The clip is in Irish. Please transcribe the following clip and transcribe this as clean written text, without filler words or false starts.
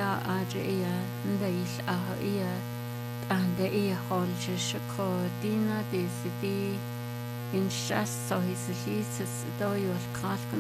ia aja ia ndail aha ia ande ia holje shko dina de sidi in shas so his lises do yol kalk